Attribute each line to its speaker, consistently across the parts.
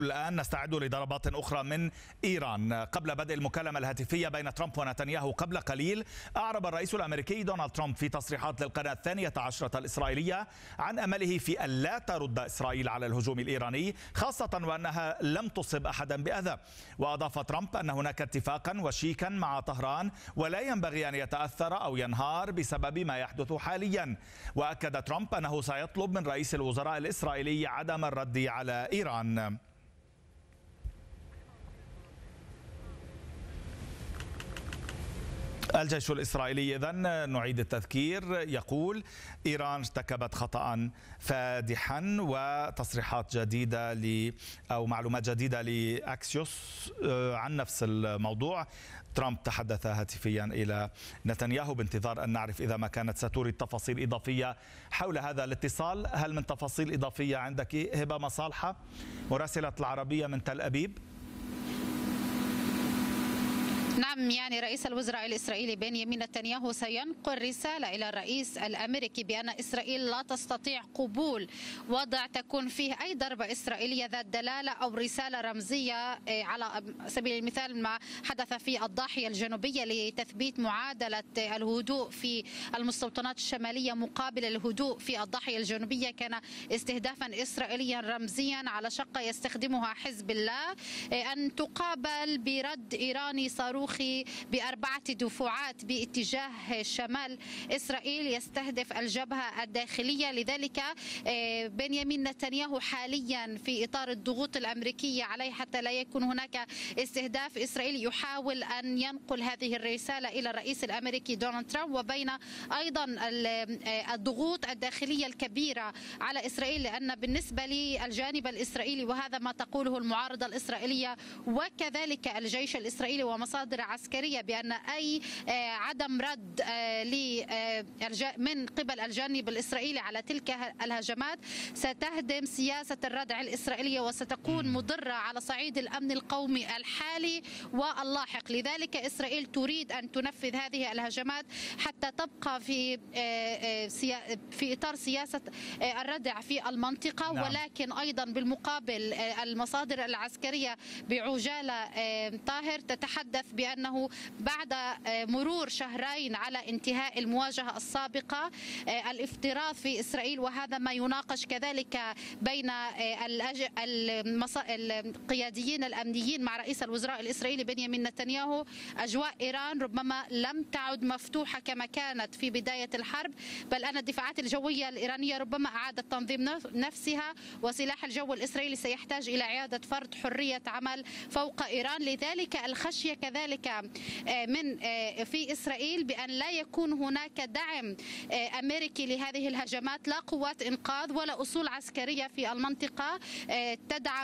Speaker 1: الآن نستعد لضربات أخرى من إيران. قبل بدء المكالمة الهاتفية بين ترامب ونتنياهو قبل قليل، أعرب الرئيس الأمريكي دونالد ترامب في تصريحات للقناة 12 الإسرائيلية عن أمله في أن لا ترد إسرائيل على الهجوم الإيراني، خاصة وأنها لم تصب أحدا بأذى. وأضاف ترامب أن هناك اتفاقا وشيكا مع طهران ولا ينبغي أن يتأثر أو ينهار بسبب ما يحدث حاليا. وأكد ترامب أنه سيطلب من رئيس الوزراء الإسرائيلي عدم الرد على إيران. الجيش الإسرائيلي إذن نعيد التذكير يقول إيران ارتكبت خطأ فادحا، وتصريحات جديدة أو معلومات جديدة لأكسيوس عن نفس الموضوع. ترامب تحدث هاتفيا إلى نتنياهو بانتظار أن نعرف إذا ما كانت ستورد تفاصيل إضافية حول هذا الاتصال. هل من تفاصيل إضافية عندك هبة مصالحة مراسلة العربية من تل أبيب؟
Speaker 2: نعم، يعني رئيس الوزراء الإسرائيلي بنيامين نتنياهو سينقل رسالة إلى الرئيس الأمريكي بأن إسرائيل لا تستطيع قبول وضع تكون فيه أي ضربة إسرائيلية ذات دلالة أو رسالة رمزية، على سبيل المثال ما حدث في الضاحية الجنوبية لتثبيت معادلة الهدوء في المستوطنات الشمالية مقابل الهدوء في الضاحية الجنوبية، كان استهدافا إسرائيليا رمزيا على شقة يستخدمها حزب الله، أن تقابل برد إيراني صاروخي ب4 دفعات باتجاه شمال إسرائيل يستهدف الجبهة الداخلية. لذلك بنيامين نتنياهو حاليا في إطار الضغوط الأمريكية عليه حتى لا يكون هناك استهداف إسرائيلي، يحاول أن ينقل هذه الرسالة إلى الرئيس الأمريكي دونالد ترامب، وبين أيضا الضغوط الداخلية الكبيرة على إسرائيل، لأن بالنسبة للجانب الإسرائيلي، وهذا ما تقوله المعارضة الإسرائيلية وكذلك الجيش الإسرائيلي ومصادر عسكرية، بأن أي عدم رد من قبل الجانب الإسرائيلي على تلك الهجمات ستهدم سياسة الردع الإسرائيلية وستكون مضرة على صعيد الأمن القومي الحالي واللاحق. لذلك إسرائيل تريد أن تنفذ هذه الهجمات حتى تبقى في إطار سياسة الردع في المنطقة. نعم. ولكن أيضا بالمقابل المصادر العسكرية بعجالة طاهر تتحدث بأنه بعد مرور شهرين على انتهاء المواجهة السابقة، الافتراض في إسرائيل، وهذا ما يناقش كذلك بين القياديين الأمنيين مع رئيس الوزراء الإسرائيلي بنيامين نتنياهو، أجواء إيران ربما لم تعد مفتوحة كما كانت في بداية الحرب، بل أن الدفاعات الجوية الإيرانية ربما أعادت تنظيم نفسها، وسلاح الجو الإسرائيلي سيحتاج إلى إعادة فرض حرية عمل فوق إيران. لذلك الخشية كذلك من في إسرائيل بأن لا يكون هناك دعم أمريكي لهذه الهجمات، لا قوات إنقاذ ولا أصول عسكرية في المنطقة تدعم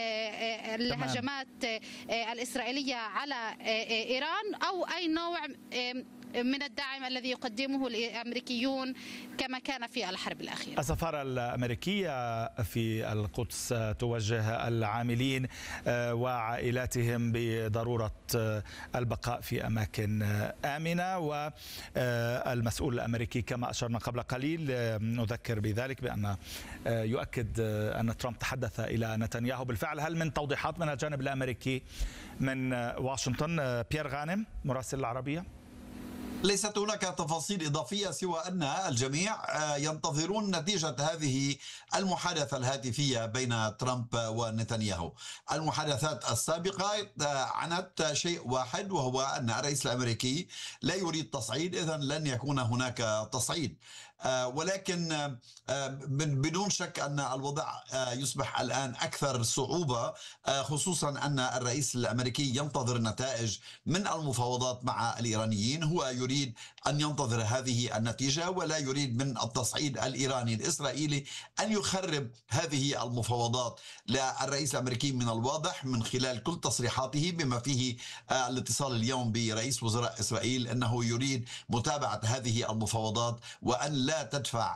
Speaker 2: الهجمات الإسرائيلية على إيران، أو أي نوع من الدعم الذي يقدمه الأمريكيون كما كان في الحرب الأخيرة.
Speaker 1: السفارة الأمريكية في القدس توجه العاملين وعائلاتهم بضرورة البقاء في أماكن آمنة، والمسؤول الأمريكي كما أشرنا قبل قليل نذكر بذلك بأن يؤكد أن ترامب تحدث إلى نتنياهو بالفعل. هل من توضيحات من الجانب الأمريكي من واشنطن؟ بيير غانم مراسل العربية.
Speaker 3: ليست هناك تفاصيل إضافية سوى أن الجميع ينتظرون نتيجة هذه المحادثة الهاتفية بين ترامب ونتنياهو. المحادثات السابقة عنت شيء واحد، وهو أن الرئيس الأمريكي لا يريد تصعيد، إذن لن يكون هناك تصعيد. ولكن بدون شك أن الوضع يصبح الآن أكثر صعوبة، خصوصا أن الرئيس الأمريكي ينتظر نتائج من المفاوضات مع الإيرانيين. هو يريد أن ينتظر هذه النتيجة ولا يريد من التصعيد الإيراني الإسرائيلي أن يخرب هذه المفاوضات. للرئيس الأمريكي من الواضح من خلال كل تصريحاته بما فيه الاتصال اليوم برئيس وزراء إسرائيل أنه يريد متابعة هذه المفاوضات، وأن لا تدفع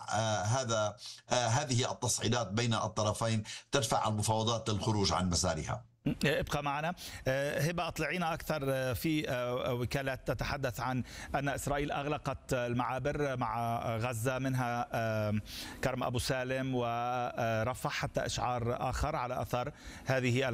Speaker 3: هذه التصعيدات بين الطرفين تدفع المفاوضات للخروج عن مسارها.
Speaker 1: ابقى معنا. هبة، اطلعينا أكثر في وكالات تتحدث عن أن إسرائيل أغلقت المعابر مع غزة، منها كرم أبو سالم ورفح، حتى إشعار آخر على أثر هذه